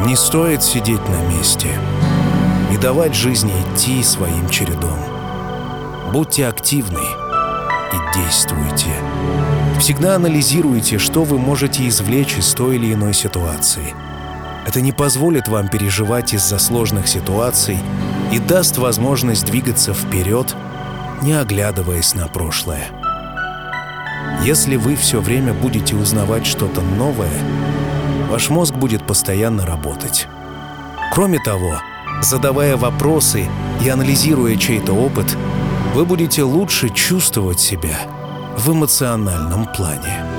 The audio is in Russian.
Не стоит сидеть на месте и давать жизни идти своим чередом. Будьте активны и действуйте. Всегда анализируйте, что вы можете извлечь из той или иной ситуации. Это не позволит вам переживать из-за сложных ситуаций и даст возможность двигаться вперед, не оглядываясь на прошлое. Если вы все время будете узнавать что-то новое, ваш мозг будет постоянно работать. Кроме того, задавая вопросы и анализируя чей-то опыт, вы будете лучше чувствовать себя в эмоциональном плане.